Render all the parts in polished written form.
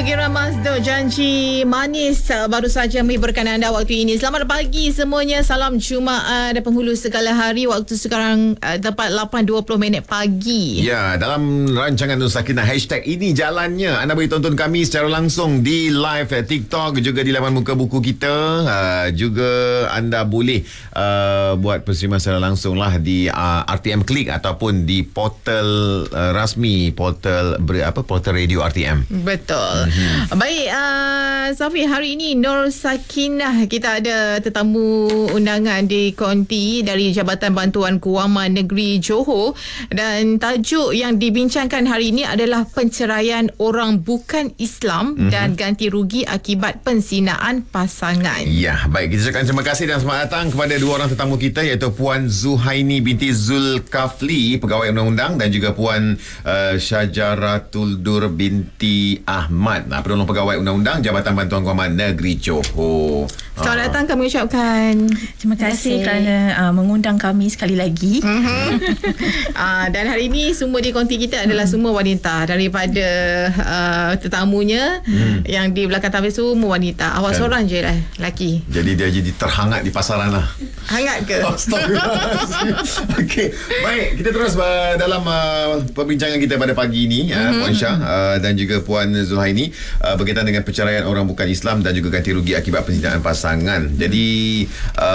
Sugira Mazdo, janji manis baru saja menghiburkan anda waktu ini. Selamat pagi semuanya. Salam Jumaat penghulu segala hari. Waktu sekarang tepat 8.20 pagi. Ya, dalam rancangan Nur Sakinah hashtag ini jalannya. Anda boleh tonton kami secara langsung di live TikTok, juga di laman muka buku kita. Juga anda boleh buat persima secara langsung lah di RTM Klik ataupun di portal rasmi portal radio RTM. Betul. Baik, Safi, hari ini Nur Sakinah kita ada tetamu undangan di konti dari Jabatan Bantuan Kewangan Negeri Johor, dan tajuk yang dibincangkan hari ini adalah penceraian orang bukan Islam dan ganti rugi akibat penzinaan pasangan. Ya, baik, kita ucapkan terima kasih dan selamat datang kepada dua orang tetamu kita, iaitu Puan Zuhaini binti Zulkafli, pegawai undang-undang, dan juga Puan Syajaratul Dur binti Ahmad, penolong pegawai undang-undang Jabatan Bantuan Kewangan Negeri Johor. Selamat datang kami ucapkan. Terima kasih kerana mengundang kami sekali lagi. Dan hari ini semua di konti kita adalah semua wanita. Daripada tetamunya yang di belakang tabir semua wanita. Awak seorang je lah lelaki. Jadi dia jadi terhangat di pasaran lah. Hangat ke? Okey, baik, kita terus dalam perbincangan kita pada pagi ini, Puan Syah dan juga Puan Zuhaini, berkaitan dengan perceraian orang bukan Islam dan juga ganti rugi akibat penzinaan pasangan. Jadi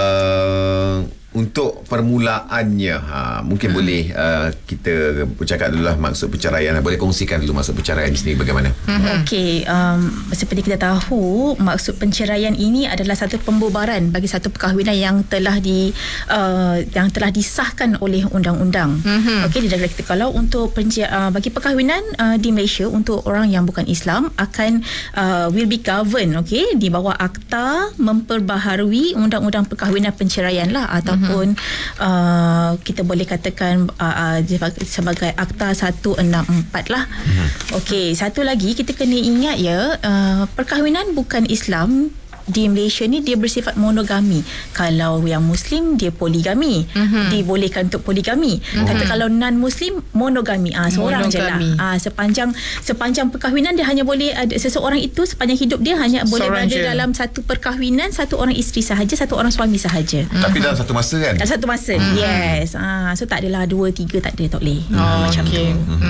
untuk permulaannya, mungkin boleh kita bercakap dulu lah maksud perceraian. Boleh kongsikan dulu maksud perceraian di sini bagaimana? Okey, seperti kita tahu, maksud penceraian ini adalah satu pembubaran bagi satu perkahwinan yang telah disahkan oleh undang-undang. Okey, dia kata kalau untuk bagi perkahwinan di Malaysia untuk orang yang bukan Islam akan will be governed, okey, di bawah Akta Memperbaharui Undang-Undang Perkahwinan Penceraian lah, ataupun kita boleh katakan sebagai Akta 164 lah. Okey, satu lagi kita kena ingat ya, perkahwinan bukan Islam di Malaysia ni dia bersifat monogami. Kalau yang Muslim dia poligami, dibolehkan untuk poligami. Tapi kalau non-Muslim monogami, seorang je lah. Sepanjang perkahwinan dia hanya boleh ada seseorang itu sepanjang hidup dia hanya boleh berada dalam satu perkahwinan, satu orang isteri sahaja, satu orang suami sahaja. Tapi dalam satu masa kan? Dalam satu masa. Yes. So tak adalah 2, 3 tak ada, tak boleh. Macam tu.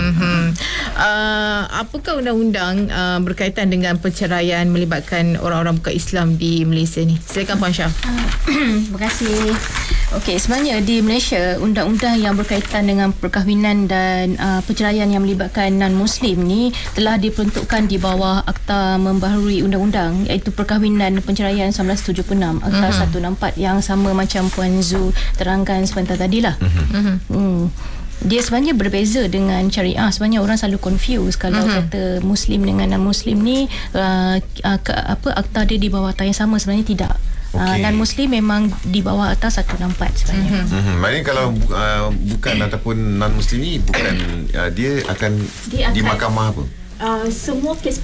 Apakah undang-undang berkaitan dengan perceraian melibatkan orang-orang bukan Islam di Malaysia ni? Silakan Puan Syah. Terima kasih. Okey, sebenarnya di Malaysia undang-undang yang berkaitan dengan perkahwinan dan perceraian yang melibatkan non-Muslim ni telah diperuntukkan di bawah Akta Membaharui Undang-Undang, iaitu Perkahwinan dan Penceraian 1976, Akta 164, yang sama macam Puan Zu terangkan sebentar tadilah. Dia sebenarnya berbeza dengan syariah. Sebenarnya orang selalu confuse kalau kata Muslim dengan non-Muslim ni akta dia di bawah akta yang sama. Sebenarnya tidak. Non-Muslim memang di bawah akta 164 sebenarnya. Maknanya kalau bukan ataupun non-Muslim ni bukan dia akan di mahkamah apa? Semua kes